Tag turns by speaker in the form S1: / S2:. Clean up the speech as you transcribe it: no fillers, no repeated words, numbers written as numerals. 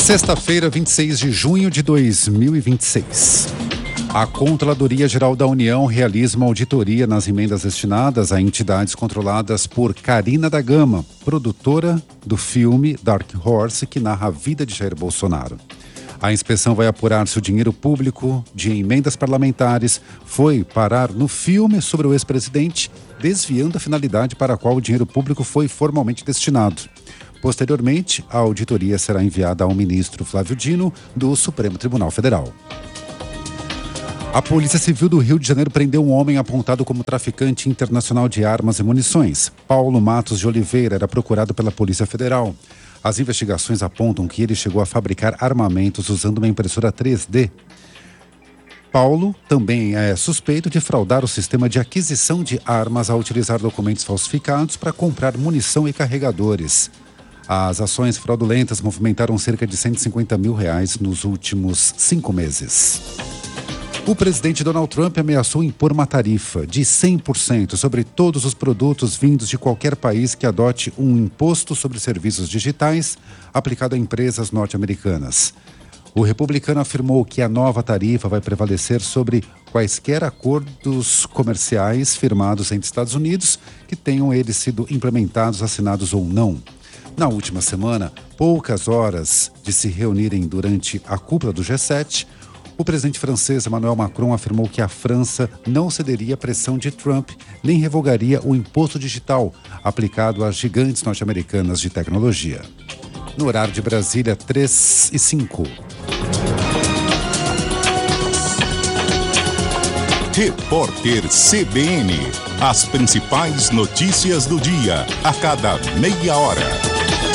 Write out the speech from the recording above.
S1: Sexta-feira, 26 de junho de 2026. A Controladoria Geral da União realiza uma auditoria nas emendas destinadas a entidades controladas por Karina da Gama, produtora do filme Dark Horse, que narra a vida de Jair Bolsonaro. A inspeção vai apurar se o dinheiro público de emendas parlamentares foi parar no filme sobre o ex-presidente, desviando a finalidade para a qual o dinheiro público foi formalmente destinado. Posteriormente, a auditoria será enviada ao ministro Flávio Dino, do Supremo Tribunal Federal. A Polícia Civil do Rio de Janeiro prendeu um homem apontado como traficante internacional de armas e munições. Paulo Matos de Oliveira era procurado pela Polícia Federal. As investigações apontam que ele chegou a fabricar armamentos usando uma impressora 3D. Paulo também é suspeito de fraudar o sistema de aquisição de armas ao utilizar documentos falsificados para comprar munição e carregadores. As ações fraudulentas movimentaram cerca de R$150 mil nos últimos 5 meses. O presidente Donald Trump ameaçou impor uma tarifa de 100% sobre todos os produtos vindos de qualquer país que adote um imposto sobre serviços digitais aplicado a empresas norte-americanas. O republicano afirmou que a nova tarifa vai prevalecer sobre quaisquer acordos comerciais firmados entre Estados Unidos que tenham eles sido implementados, assinados ou não. Na última semana, poucas horas de se reunirem durante a cúpula do G7, o presidente francês Emmanuel Macron afirmou que a França não cederia à pressão de Trump, nem revogaria o imposto digital aplicado às gigantes norte-americanas de tecnologia. No horário de Brasília, 3h05.
S2: Repórter CBN. As principais notícias do dia, a cada meia hora.